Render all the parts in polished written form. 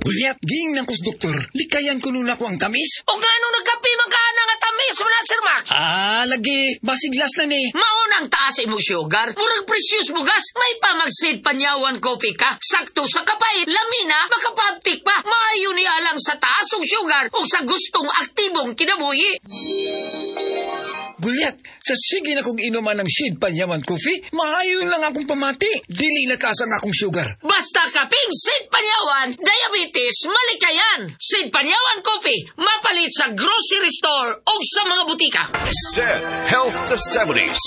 Bulyat, ging ng kus doktor. Likayan ko nun ako ang tamis. O nga nung nagkapi magkana nga tamis mo na, Sir Max? Lagi. Basiglas na ni. Maunang taas mo sugar. Murag precious bugas. May pamagsid panyawan coffee ka. Sakto sa kapait. Lamina, makapabtik pa. Maayo ni alang sa taas o sugar o sa gustong aktibong kinabuhi. Bulyat, sa sige na kong inuman ng Sid Panyawan Coffee, maayon lang akong pamati. Dili natasan akong sugar. Basta kaping Sid Panyawan, diabetes, malikayan. Sid Panyawan Coffee, mapalit sa grocery store o sa mga butika. SED Health Testimonies.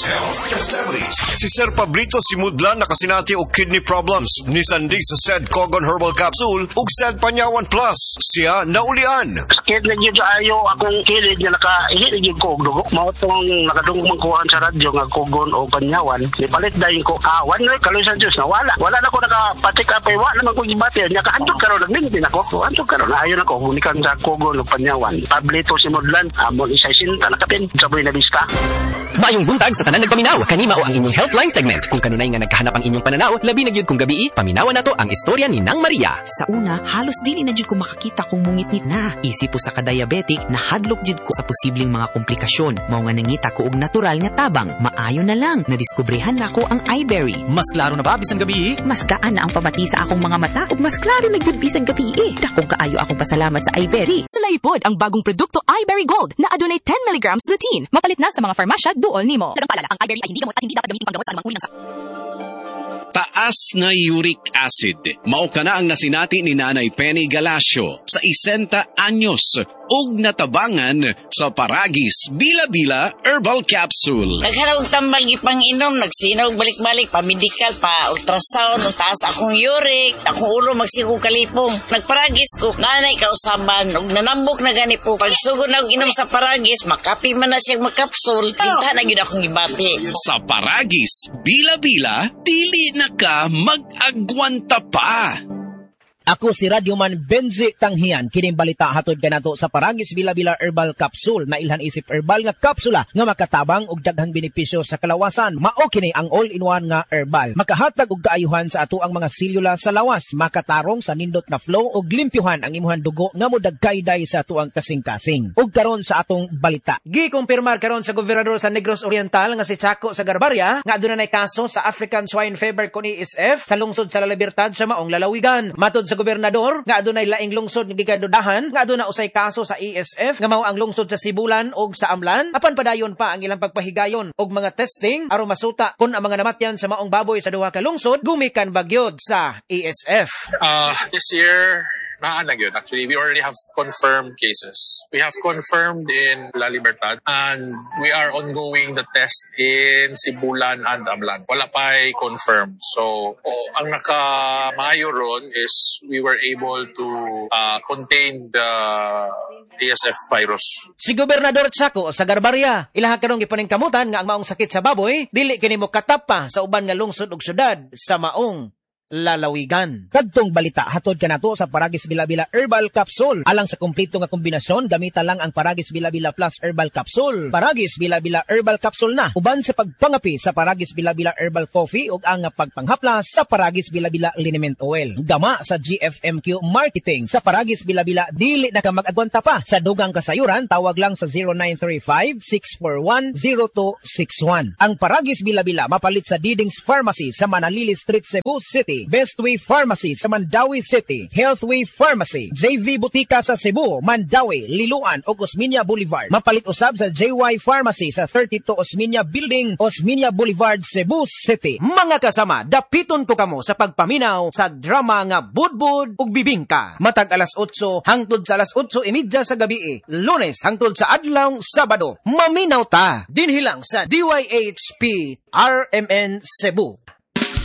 Si Sir Pablito Simudlan nakasinati og kidney problems. Ni Sandy sa SED Cogon Herbal Capsule ug SED Panyawan Plus. Siya naulian. Sakit na yun ayo akong kilid nga nakaihit ko og dugo. Mao tong nakadungog magkuhan sa radyo nga Cogon o Panyawan. Nipalit dayon ko kawan na kaloy sa Diyos na wala na ko nakapatik apay wa naman ko gibati nya kaadto karon nagmintin ako. Anto karon ayon ako bunikan sa Cogon o Panyawan. Pablito Simudlan amon isa sinta nakapin sa Buena Vista. Maayong buntag sa tanan nagpaminaw. Kanima o ang inyong Healthline segment. Kung kanunay nga nagkahanap ang inyong pananaw, labi na gyud kung gabi, paminawan nato ang istorya ni Nang Maria. Sa una, halos dili na jud ko makakita kung mungitnit na. Isip po sa ka-diabetic, nahadlok jud ko sa posibleng mga komplikasyon. Mao nga nangita ko og natural nga tabang. Maayo na lang, nadiskubrehan na ko ang iBerry. Mas klaro na ba bisan gabi? Mas gaan na ang pamati sa akong mga mata ug mas klaro na gyud bisan gabi. Dakong kaayo akong pasalamat sa iBerry. Sulaipod ang bagong produkto iBerry Gold na adunay 10 mg lutein. Mapalit na sa mga farmasya duol nimo. Dagang paalala, ang iBerry ay hindi gamot at hindi dapat gamitin panggamot sa anumang uri ng sakit. Taas na uric acid. Mao ka na ang nasinati ni Nanay Penny Galasio sa 60 anyos ug natabangan sa Paragis Bila-Bila Herbal Capsule. Naghanap og tambal gipang-inom, nagsinaw balik-balik pa medical pa ultrasound, taas akong uric, akong ulo magsigo kalipong. Nagparagis ko, nanay kausaban ug nanambok na gani po. Pagsugod na og inom sa Paragis, makapi man na siya magkapsul. Tinta na gyud akong gibati. Sa Paragis Bila-Bila, dili na ka mag-agwanta pa. Ako si Radyoman Benji Tanghian. Kining balita hatod kanato sa Paragis Bila-Bila Herbal Capsule na ilhan isip herbal nga kapsula nga makatabang og daghang benepisyo sa kalawasan. Mao kini ang all-in-one nga herbal. Makahatag og kaayuhan sa ato ang mga selula sa lawas, makatarong sa nindot na flow ug limpyuhan ang imuhang dugo nga modagkayday sa atuang kasing-kasing. Ug karon sa atong balita. Gikumpirmar karon sa gobernador sa Negros Oriental nga si Chaco Sagarbarya nga aduna nay kaso sa African Swine Fever kun ESF sa lungsod sa La Libertad sa maong lalawigan. Matod sa gobernador nga adunay laing lungsod nga gikandudahan nga aduna usay kaso sa ESF nga mao ang lungsod sa Sibulan ug sa Amlan apan padayon pa ang ilang pagpahigayon og mga testing aron masuta kun ang mga namatyan sa maong baboy sa duha ka lungsod gumikan bagyod sa ESF. This year yun. Actually, we already have confirmed cases. We have confirmed in La Libertad and we are ongoing the test in Sibulan and Amlan. Wala pa'y confirmed. So, ang nakamaayo ron is we were able to contain the ESF virus. Si Gobernador Chaco Sagarbarya, ilaha karong gipaningkamutan nga ang maong sakit sa baboy, dili kini mo katapa sa uban nga lungsod ug syudad sa maong lalawigan. Kadtong balita hatod kanato sa Paragis Bila-Bila Herbal Capsule. Alang sa kumpleto nga kombinasyon, gamita lang ang Paragis Bila-Bila Plus Herbal Capsule. Paragis Bila-Bila Herbal Capsule na uban sa pagpangapi sa Paragis Bila-Bila Herbal Coffee ug ang pagpanghaplas sa Paragis Bila-Bila Liniment Oil. Gama sa GFMQ Marketing. Sa Paragis Bila-Bila dili na ka mag-agwanta pa. Sa dugang kasayuran tawag lang sa 0935-641-0261. Ang Paragis Bila-Bila mapalit sa Diding's Pharmacy sa Manalili Street, Cebu City. Bestway Pharmacy sa Mandawi City, Healthway Pharmacy, JV Butika sa Cebu, Mandawi, Liloan ug Osmeña Boulevard. Mapalit usab sa JY Pharmacy sa 32 Osmeña Building, Osmeña Boulevard, Cebu City. Mga kasama, dapiton ko kamo sa pagpaminaw sa drama nga Budbud ug Bibingka. Matag alas 8 hangtod sa alas 8:30 sa gabi, Lunes hangtod sa adlaw Sabado. Maminaw ta dinhi lang sa DYHP RMN Cebu.